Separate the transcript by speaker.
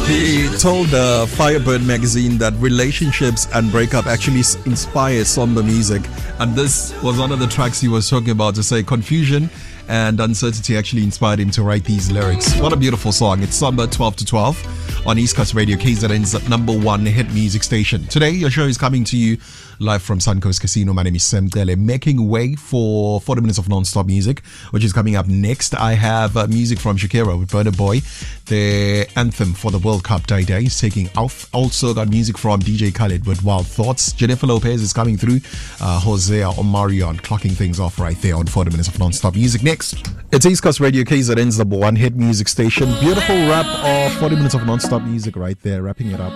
Speaker 1: He told Firebird magazine that relationships and breakup actually inspire somber music, and this was one of the tracks he was talking about, to say confusion and uncertainty actually inspired him to write these lyrics. What a beautiful song. It's Somber 12 to 12 on East Coast Radio, KZN's #1 hit music station. Today, your show is coming to you live from Suncoast Casino. My name is Sam Tele, making way for 40 minutes of non-stop music, which is coming up next. I have music from Shakira with Burna Boy. The anthem for the World Cup, Day Day, is taking off. Also got music from DJ Khaled with Wild Thoughts. Jennifer Lopez is coming through. Hosea Omarion clocking things off right there on 40 minutes of non-stop music. Next, it's East Coast Radio, KZN's #1 hit music station. Beautiful wrap of 40 minutes of non-stop music right there, wrapping it up.